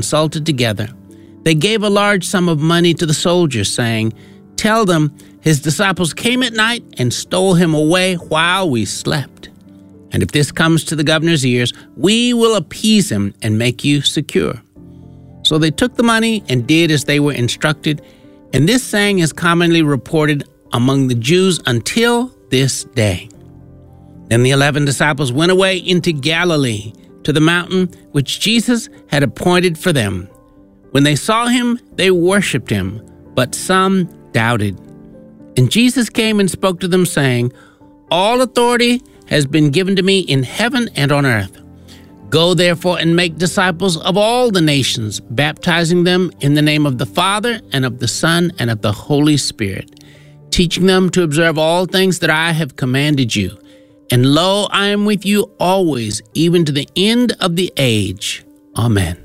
consulted together. They gave a large sum of money to the soldiers, saying, "Tell them his disciples came at night and stole him away while we slept. And if this comes to the governor's ears, we will appease him and make you secure." So they took the money and did as they were instructed, and this saying is commonly reported among the Jews until this day. Then the 11 disciples went away into Galilee, to the mountain which Jesus had appointed for them. When they saw him, they worshipped him, but some doubted. And Jesus came and spoke to them, saying, "All authority has been given to me in heaven and on earth. Go therefore and make disciples of all the nations, baptizing them in the name of the Father and of the Son and of the Holy Spirit, teaching them to observe all things that I have commanded you. And lo, I am with you always, even to the end of the age. Amen."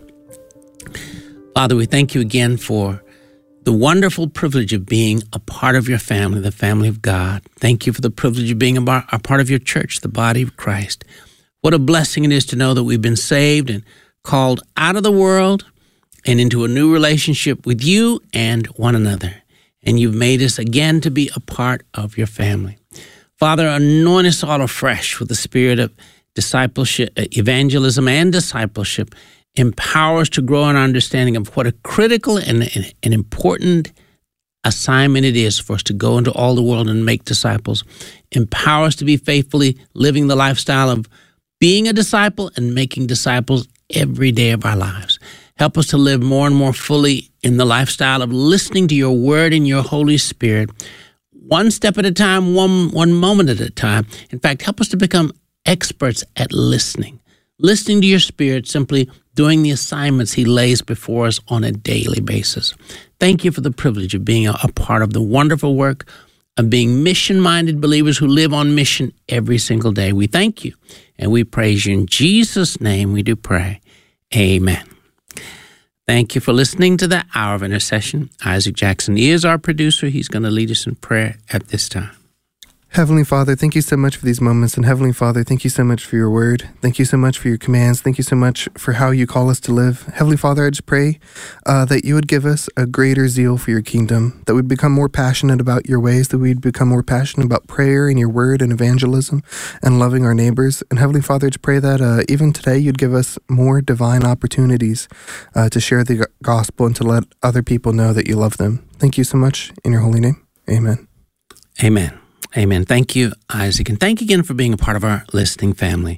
Father, we thank you again for the wonderful privilege of being a part of your family, the family of God. Thank you for the privilege of being a part of your church, the body of Christ. What a blessing it is to know that we've been saved and called out of the world and into a new relationship with you and one another. And you've made us again to be a part of your family. Father, anoint us all afresh with the spirit of discipleship, evangelism and discipleship. Empower us to grow in our understanding of what a critical and important assignment it is for us to go into all the world and make disciples. Empower us to be faithfully living the lifestyle of being a disciple and making disciples every day of our lives. Help us to live more and more fully in the lifestyle of listening to your word and your Holy Spirit, one step at a time, one moment at a time. In fact, help us to become experts at listening to your Spirit, simply doing the assignments he lays before us on a daily basis. Thank you for the privilege of being a part of the wonderful work of being mission-minded believers who live on mission every single day. We thank you and we praise you. In Jesus' name we do pray. Amen. Thank you for listening to the Hour of Intercession. Isaac Jackson is our producer. He's going to lead us in prayer at this time. Heavenly Father, thank you so much for these moments. And Heavenly Father, thank you so much for your word. Thank you so much for your commands. Thank you so much for how you call us to live. Heavenly Father, I just pray that you would give us a greater zeal for your kingdom, that we'd become more passionate about your ways, that we'd become more passionate about prayer and your word and evangelism and loving our neighbors. And Heavenly Father, I just pray that even today you'd give us more divine opportunities to share the gospel and to let other people know that you love them. Thank you so much. In your holy name, amen. Amen. Amen. Thank you, Isaac. And thank you again for being a part of our listening family.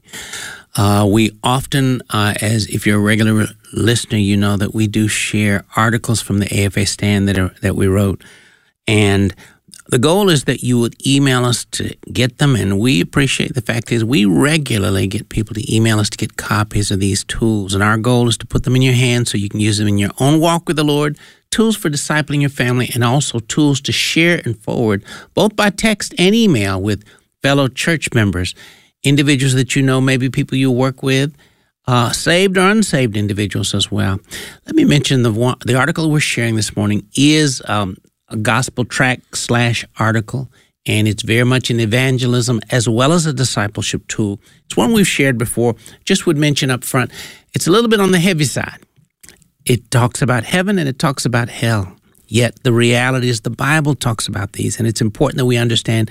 We often, as if you're a regular listener, you know that we do share articles from the AFA Stand that we wrote. And the goal is that you would email us to get them. And we appreciate the fact is we regularly get people to email us to get copies of these tools. And our goal is to put them in your hands so you can use them in your own walk with the Lord, tools for discipling your family, and also tools to share and forward, both by text and email, with fellow church members, individuals that you know, maybe people you work with, saved or unsaved individuals as well. Let me mention the article we're sharing this morning is a gospel track / article, and it's very much an evangelism as well as a discipleship tool. It's one we've shared before. Just would mention up front, it's a little bit on the heavy side. It talks about heaven and it talks about hell. Yet the reality is the Bible talks about these, and it's important that we understand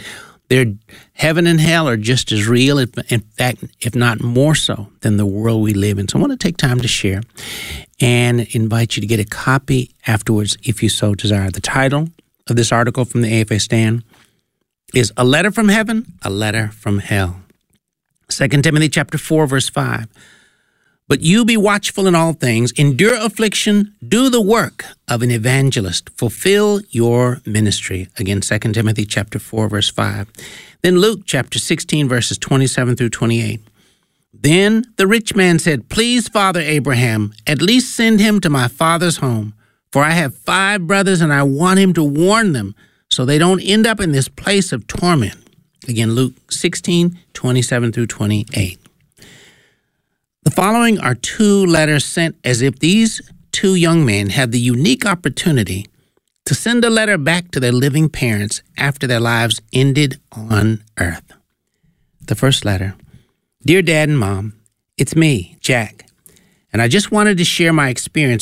heaven and hell are just as real, in fact, if not more so, than the world we live in. So I want to take time to share and invite you to get a copy afterwards if you so desire. The title of this article from the AFA Stand is A Letter from Heaven, A Letter from Hell. 2 Timothy chapter 4, verse 5. But you be watchful in all things, endure affliction, do the work of an evangelist, fulfill your ministry. Again, 2 Timothy chapter 4, verse 5. Then Luke chapter 16, verses 27 through 28. Then the rich man said, Please, Father Abraham, at least send him to my father's home, for I have 5 brothers and I want him to warn them so they don't end up in this place of torment. Again, Luke 16, 27 through 28. The following are 2 letters sent as if these 2 young men had the unique opportunity to send a letter back to their living parents after their lives ended on earth. The first letter. Dear Dad and Mom, it's me, Jack, and I just wanted to share my experience